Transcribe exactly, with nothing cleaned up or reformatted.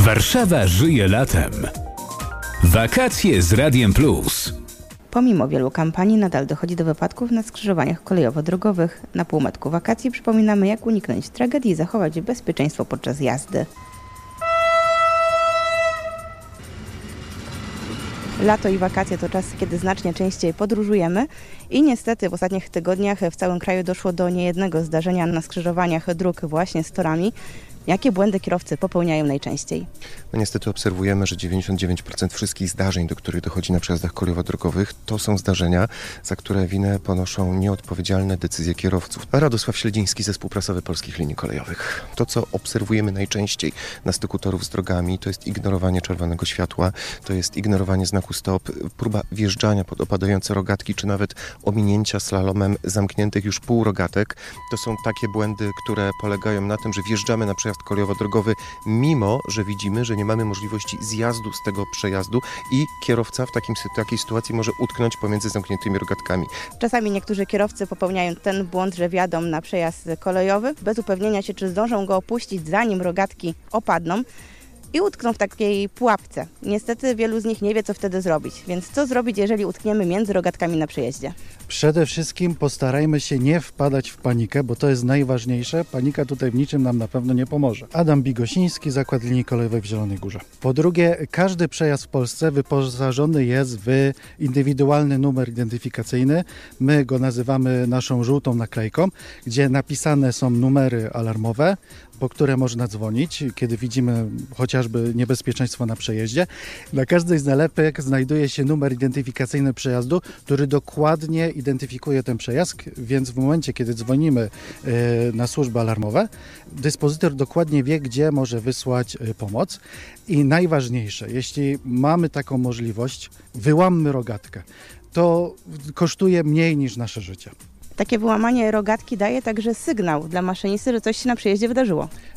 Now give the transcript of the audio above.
Warszawa żyje latem. Wakacje z Radiem Plus. Pomimo wielu kampanii nadal dochodzi do wypadków na skrzyżowaniach kolejowo-drogowych. Na półmetku wakacji przypominamy, jak uniknąć tragedii i zachować bezpieczeństwo podczas jazdy. Lato i wakacje to czas, kiedy znacznie częściej podróżujemy i niestety w ostatnich tygodniach w całym kraju doszło do niejednego zdarzenia na skrzyżowaniach dróg właśnie z torami. Jakie błędy kierowcy popełniają najczęściej? No niestety obserwujemy, że dziewięćdziesiąt dziewięć procent wszystkich zdarzeń, do których dochodzi na przejazdach kolejowo-drogowych, to są zdarzenia, za które winę ponoszą nieodpowiedzialne decyzje kierowców. Radosław Śledziński, zespół prasowy Polskich Linii Kolejowych. To, co obserwujemy najczęściej na styku torów z drogami, to jest ignorowanie czerwonego światła, to jest ignorowanie znaku stop, próba wjeżdżania pod opadające rogatki, czy nawet ominięcia slalomem zamkniętych już półrogatek. To są takie błędy, które polegają na tym, że wjeżdżamy na przejazd kolejowo-drogowy, mimo że widzimy, że nie mamy możliwości zjazdu z tego przejazdu i kierowca w takim, takiej sytuacji może utknąć pomiędzy zamkniętymi rogatkami. Czasami niektórzy kierowcy popełniają ten błąd, że wjadą na przejazd kolejowy bez upewnienia się, czy zdążą go opuścić, zanim rogatki opadną i utkną w takiej pułapce. Niestety wielu z nich nie wie, co wtedy zrobić. Więc co zrobić, jeżeli utkniemy między rogatkami na przejeździe? Przede wszystkim postarajmy się nie wpadać w panikę, bo to jest najważniejsze. Panika tutaj w niczym nam na pewno nie pomoże. Adam Bigosiński, Zakład Linii Kolejowej w Zielonej Górze. Po drugie, każdy przejazd w Polsce wyposażony jest w indywidualny numer identyfikacyjny. My go nazywamy naszą żółtą naklejką, gdzie napisane są numery alarmowe, po które można dzwonić, kiedy widzimy chociażby niebezpieczeństwo na przejeździe. Na każdej z nalepek znajduje się numer identyfikacyjny przejazdu, który dokładnie identyfikuje ten przejazd, więc w momencie, kiedy dzwonimy na służby alarmowe, dyspozytor dokładnie wie, gdzie może wysłać pomoc. I najważniejsze, jeśli mamy taką możliwość, wyłammy rogatkę. To kosztuje mniej niż nasze życie. Takie wyłamanie rogatki daje także sygnał dla maszynisty, że coś się na przejeździe wydarzyło.